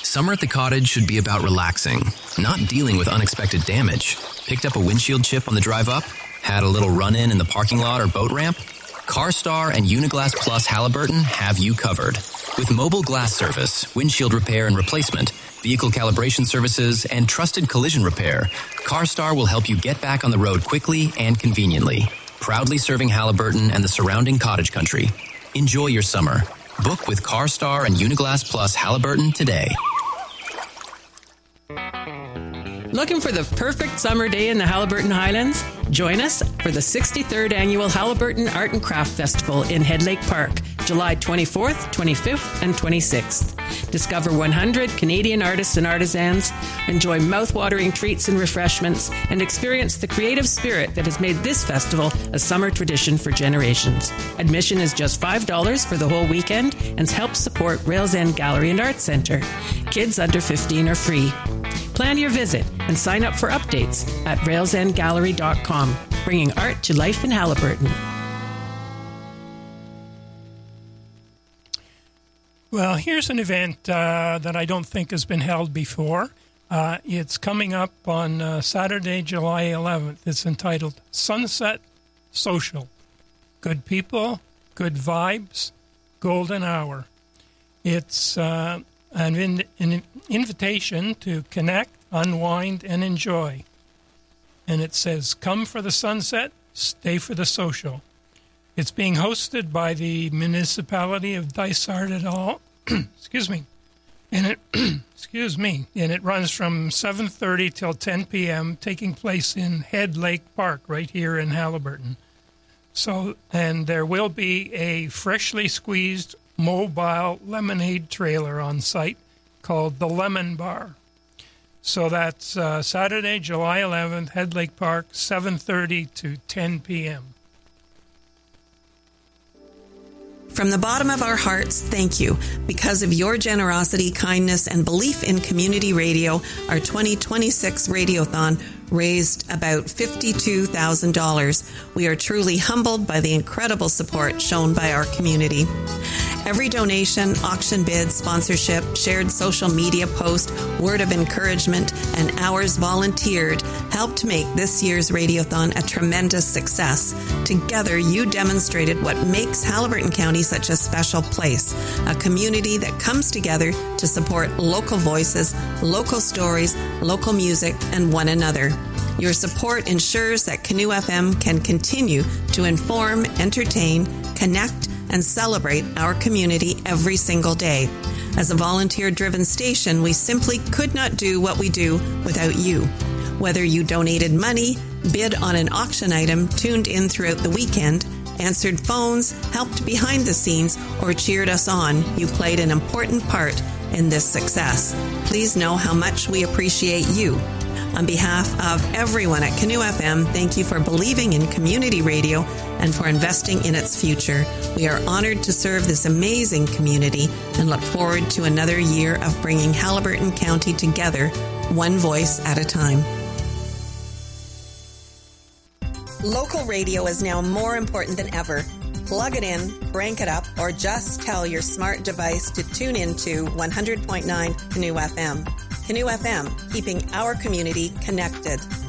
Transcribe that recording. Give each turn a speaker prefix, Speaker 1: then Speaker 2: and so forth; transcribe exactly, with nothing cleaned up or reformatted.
Speaker 1: Summer at the cottage should be about relaxing, not dealing with unexpected damage. Picked up a windshield chip on the drive up? Had a little run-in in the parking lot or boat ramp? CarStar and Uniglass Plus Halliburton have you covered. With mobile glass service, windshield repair and replacement, vehicle calibration services, and trusted collision repair, CarStar will help you get back on the road quickly and conveniently. Proudly serving Halliburton and the surrounding cottage country. Enjoy your summer. Book with CarStar and Uniglass Plus Halliburton today.
Speaker 2: Looking for the perfect summer day in the Halliburton Highlands? Join us for the sixty-third Annual Halliburton Art and Craft Festival in Head Lake Park, July twenty-fourth, twenty-fifth, and twenty-sixth. Discover one hundred Canadian artists and artisans, enjoy mouth-watering treats and refreshments, and experience the creative spirit that has made this festival a summer tradition for generations. Admission is just five dollars for the whole weekend and helps support Rails End Gallery and Arts Centre. Kids under fifteen are free. Plan your visit and sign up for updates at rails end gallery dot com, bringing art to life in Halliburton.
Speaker 3: Well, here's an event uh, that I don't think has been held before. Uh, it's coming up on uh, Saturday, July eleventh. It's entitled Sunset Social. Good people, good vibes, golden hour. It's uh, an, in, an invitation to connect, unwind, and enjoy. And it says, come for the sunset, stay for the social. It's being hosted by the municipality of Dysart et al. Excuse me. And it excuse me. And it runs from seven thirty till ten p.m., taking place in Head Lake Park, right here in Halliburton. So, and there will be a freshly squeezed mobile lemonade trailer on site called the Lemon Bar. So that's uh, Saturday, July eleventh, Head Lake Park, seven thirty to ten p.m.
Speaker 4: From the bottom of our hearts, thank you. Because of your generosity, kindness, and belief in community radio, our twenty twenty-six Radiothon raised about fifty-two thousand dollars. We are truly humbled by the incredible support shown by our community. Every donation, auction bid, sponsorship, shared social media post, word of encouragement, and hours volunteered helped make this year's Radiothon a tremendous success. Together, you demonstrated what makes Halliburton County such a special place, a community that comes together to support local voices, local stories, local music, and one another. Your support ensures that Canoe F M can continue to inform, entertain, connect, and celebrate our community every single day. As a volunteer-driven station, we simply could not do what we do without you. Whether you donated money, bid on an auction item, tuned in throughout the weekend, answered phones, helped behind the scenes, or cheered us on, you played an important part in this success. Please know how much we appreciate you. On behalf of everyone at Canoe F M, thank you for believing in community radio and for investing in its future. We are honored to serve this amazing community and look forward to another year of bringing Halliburton County together, one voice at a time. Local radio is now more important than ever. Plug it in, crank it up, or just tell your smart device to tune into one hundred point nine Canoe F M. Canoe F M, keeping our community connected.